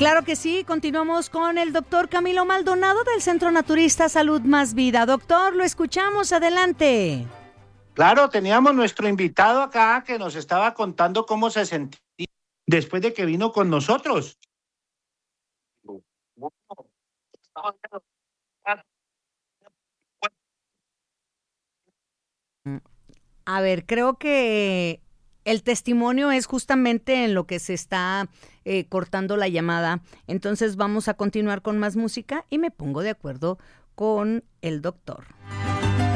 Claro que sí, continuamos con el doctor Camilo Maldonado del Centro Naturista Salud Más Vida. Doctor, lo escuchamos, adelante. Claro, teníamos nuestro invitado acá que nos estaba contando cómo se sentía después de que vino con nosotros. A ver, creo que el testimonio es justamente en lo que se está cortando la llamada. Entonces vamos a continuar con más música y me pongo de acuerdo con el doctor.